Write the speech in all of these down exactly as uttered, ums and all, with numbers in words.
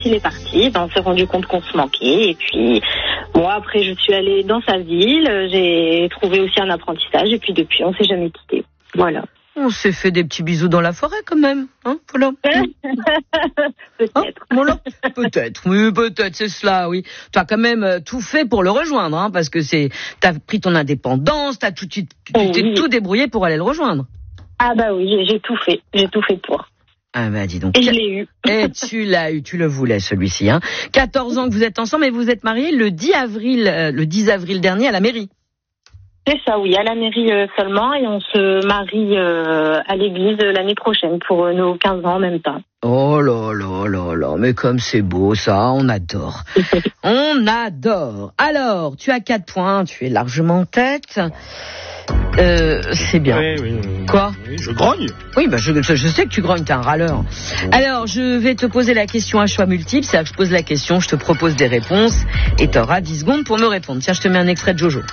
il est parti, ben, on s'est rendu compte qu'on se manquait. Et puis, moi, après, je suis allée dans sa ville, j'ai trouvé aussi un apprentissage. Et puis, depuis, on s'est jamais quitté. Voilà. On s'est fait des petits bisous dans la forêt, quand même. Hein, voilà. Peut-être. Hein, voilà. Peut-être, oui, peut-être, c'est cela, oui. Tu as quand même euh, tout fait pour le rejoindre, hein, parce que c'est, t'as pris ton indépendance, t'as tout, tu, tu Oh, t'es oui. tout débrouillé pour aller le rejoindre. Ah bah oui, j'ai, j'ai tout fait. J'ai tout fait pour. Ah bah dis donc. Et je l'ai eu. Et tu l'as eu, tu le voulais celui-ci. Hein. quatorze ans que vous êtes ensemble et vous êtes mariés le dix avril, euh, le dix avril dernier à la mairie. C'est ça, oui, à la mairie euh, seulement. Et on se marie euh, à l'église euh, l'année prochaine pour euh, nos quinze ans en même temps. Oh là là là là, mais comme c'est beau ça, on adore. On adore. Alors, tu as quatre points, tu es largement en tête. Euh, c'est bien. Oui, oui, oui. Quoi ? Oui, je grogne. Oui, bah je, je sais que tu grognes, t'es un râleur. Alors, je vais te poser la question à choix multiple. C'est-à-dire que je pose la question, je te propose des réponses et t'auras dix secondes pour me répondre. Tiens, je te mets un extrait de Jojo.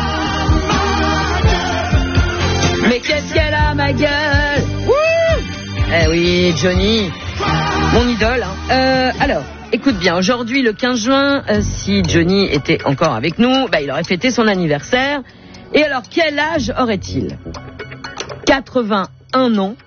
Mais qu'est-ce qu'elle a, ma gueule ? Wouh ! Eh oui, Johnny, mon idole. Hein. Euh, alors, écoute bien, aujourd'hui, le quinze juin, euh, si Johnny était encore avec nous, bah, il aurait fêté son anniversaire. Et alors, quel âge aurait-il ? quatre-vingt-un ans,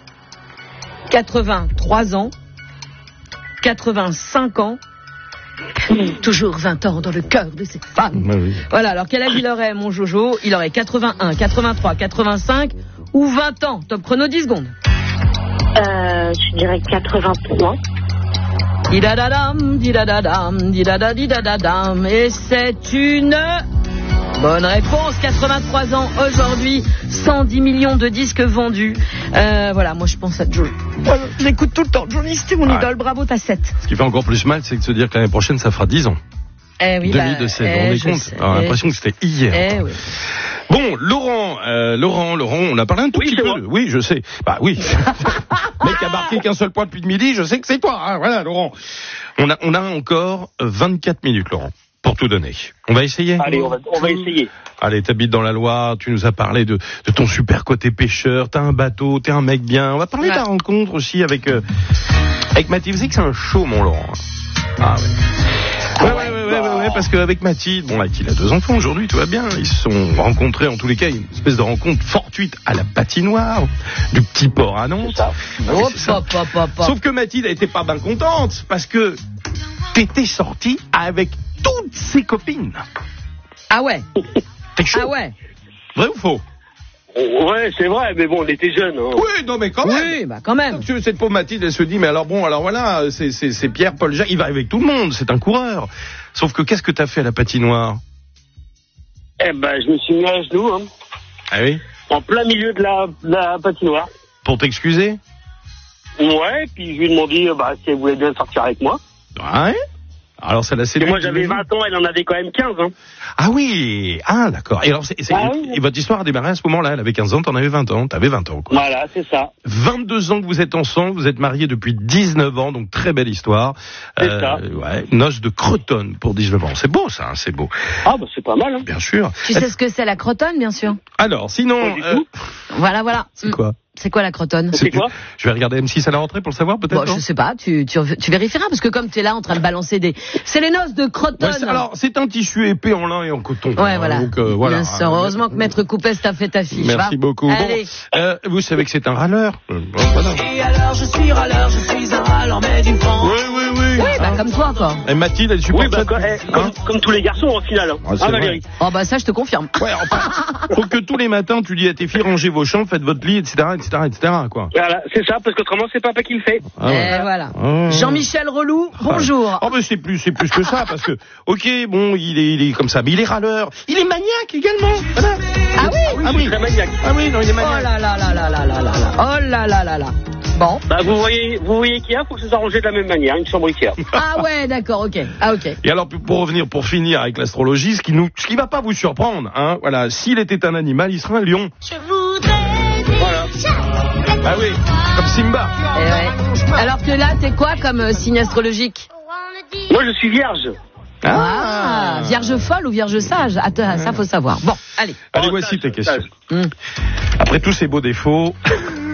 quatre-vingt-trois ans, quatre-vingt-cinq ans, toujours vingt ans dans le cœur de cette femme. Bah oui. Voilà, alors quel âge il aurait, mon Jojo ? Il aurait quatre-vingt-un, quatre-vingt-trois, quatre-vingt-cinq ou vingt ans. Top chrono, dix secondes. Euh, je dirais quatre-vingt-trois. Didadadam, didadadam, didadadidadadam. Et c'est une bonne réponse. quatre-vingt-trois ans aujourd'hui, cent dix millions de disques vendus. Euh, voilà, moi je pense à Johnny. Je l'écoute tout le temps. Johnny, c'était mon Ouais. idole. Bravo, t'as sept. Ce qui fait encore plus mal, c'est de se dire que l'année prochaine, ça fera dix ans. Eh oui, Denis bah, de Sèvres, eh, vous vous rendez je compte sais. On a l'impression que c'était hier. Eh oui. Bon, Laurent, euh, Laurent, Laurent, on a parlé un tout Oui, petit c'est peu. moi. de- Oui, je sais. Bah oui. Le mec a marqué qu'un seul point depuis le midi, je sais que c'est toi. Hein, voilà, Laurent. On a, on a encore vingt-quatre minutes, Laurent, pour tout donner. On va essayer. Allez, on va, on va essayer. Allez, t'habites dans la Loire, tu nous as parlé de, de ton super côté pêcheur, t'as un bateau, t'es un mec bien. On va parler Ouais. de ta rencontre aussi avec, euh, avec Mathilde. Vous savez que c'est un show, mon Laurent. Ah ouais. Ouais, ouais, ouais, ouais, ouais, ouais, parce qu'avec Mathilde, bon, Mathilde a deux enfants aujourd'hui, tout va bien. Ils se sont rencontrés, en tous les cas, une espèce de rencontre fortuite à la patinoire du petit port à Nantes. C'est ça. Ah oui, Hop, c'est ça. hop, hop, hop, hop. Sauf que Mathilde, elle était pas bien contente, parce que t'étais sortie avec toutes ses copines. Ah ouais, T'es chaud. ah ouais. Vrai ou faux? Ouais, c'est vrai, mais bon, on était jeunes. Hein. Oui, non, mais quand même. Oui, bah quand même. Donc, tu- cette pauvre Mathilde, elle se dit, mais alors bon, alors voilà, c'est, c'est, c'est Pierre, Paul, Jacques, il va avec tout le monde, c'est un coureur. Sauf que qu'est-ce que t'as fait à la patinoire? Eh ben, je me suis mis à genoux, hein, Ah oui? en plein milieu de la, de la patinoire. Pour t'excuser? Ouais, puis je lui ai demandé euh, bah, si elle voulait bien sortir avec moi. Ouais. Alors ça l'a Et séduit. moi, j'avais vingt ans, elle en avait quand même quinze. Hein. Ah oui. Ah d'accord. Et alors c'est, c'est- Ah oui. et votre histoire a démarré à ce moment-là. Elle avait quinze ans, t'en avais vingt ans. T'avais vingt ans, quoi. Voilà, c'est ça. vingt-deux ans que vous êtes ensemble, vous êtes mariés depuis dix-neuf ans, donc très belle histoire. C'est ça. Ouais, noces de Cretonne pour dix-neuf ans. C'est beau ça, hein, c'est beau. Ah, bah, c'est pas mal. Hein. Bien sûr. Tu sais ce que c'est la crotonne, bien sûr. Alors, sinon... Pas du euh, tout. Voilà, voilà. c'est Mm. quoi? C'est quoi la crotonne? C'est quoi? Je vais regarder M six à la rentrée pour le savoir, peut-être. Bon, non je sais pas, tu, tu, tu vérifieras, parce que comme tu es là en train de balancer des... C'est les noces de Ouais, crotonne. c'est- alors, c'est un tissu épais en lin et en coton. Ouais, hein, voilà. Donc, euh, voilà. Bien sûr, heureusement que Maître Coupès t'a fait ta fiche. Merci va. beaucoup. Allez. Bon, euh, vous savez que c'est un râleur. Euh, bon, voilà. Et alors je suis râleur, je suis un râleur, mais d'une France. Oui, oui, oui. Oui, bah comme toi, quoi. Et Mathilde, elle supporte Oui, bah, ça comme, depuis- eh, comme, hein comme tous les garçons, au final. Hein. Ah, c'est Ah, vrai. Valérie. Oh bah ça, je te confirme. Ouais, enfin, faut que tous les matins, tu dis à tes filles, rangez vos chambres, faites votre lit, et cetera, et cetera, et cetera, quoi. Voilà, c'est ça, parce qu'autrement, c'est papa qui le fait. Ah ouais. Et voilà. Ah. Jean-Michel Relou, bonjour. Oh, mais c'est plus, c'est plus que ça, parce que, ok, bon, il est, il est comme ça, mais il est râleur. Il est maniaque également. Voilà. Ah oui Ah oui. Très maniaque. Ah oui, non, il est Oh maniaque. là là là là là là là là. Oh là là là là. Bon. Bah, vous voyez, vous voyez Ikea, faut que ce soit rangé de la même manière, une chambre Ikea. Ah ouais, d'accord, ok. Ah ok. Et alors, pour revenir, pour finir avec l'astrologie, ce qui nous, ce qui va pas vous surprendre, hein, voilà, s'il était un animal, il serait un lion. Je voudrais Voilà. Ah oui, comme Simba. Eh ouais. Alors que là, t'es quoi comme euh, signe astrologique? Moi, je suis vierge. Ah, vierge folle ou vierge sage? Attends, ça faut savoir. Bon, allez. Allez, Oh, voici sage, tes questions. sage. Hum. Après tous ces beaux défauts,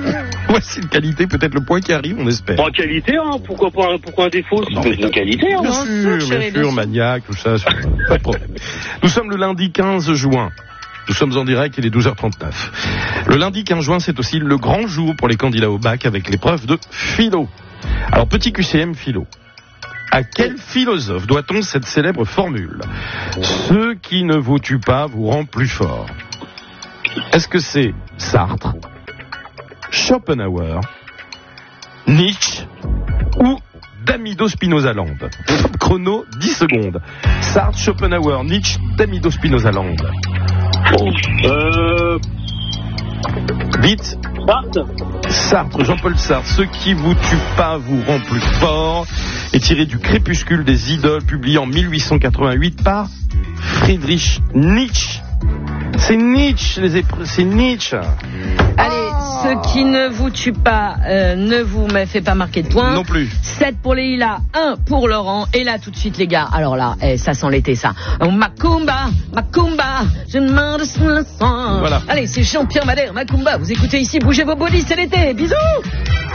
Ouais, c'est une qualité, peut-être le point qui arrive, on espère. Pas qualité, hein. Pourquoi pas, pourquoi un défaut? Non, C'est une qualité, hein. Bien Bien sûr, sûr, chérie, bien bien sûr, sûr. maniaque, tout ça, c'est- pas de problème. Nous sommes le lundi quinze juin. Nous sommes en direct, il est douze heures trente-neuf. Le lundi quinze juin, c'est aussi le grand jour pour les candidats au bac avec l'épreuve de philo. Alors, petit Q C M philo. À quel philosophe doit-on cette célèbre formule? Ce qui ne vous tue pas vous rend plus fort. Est-ce que c'est Sartre, Schopenhauer, Nietzsche ou Damido Spinoza Land? Chrono, dix secondes. Sartre, Schopenhauer, Nietzsche, Damido Spinoza Land. Euh, Vite. Sartre. Sartre, Jean-Paul Sartre, ce qui vous tue pas vous rend plus fort, est tiré du Crépuscule des idoles, publié en mille huit cent quatre-vingt-huit par Friedrich Nietzsche. C'est Nietzsche, les épreuves, c'est Nietzsche. Allez, ce qui ne vous tue pas euh, ne vous me fait pas marquer de points. Non plus. sept pour les Lilas, un pour Laurent. Et là, tout de suite, les gars. Alors là, eh, ça sent l'été, ça. Oh, Macumba, Macumba, je demande ce le sang. Voilà. Allez, c'est Jean-Pierre Madère, Macumba. Vous écoutez ici, bougez vos bodys, c'est l'été. Bisous.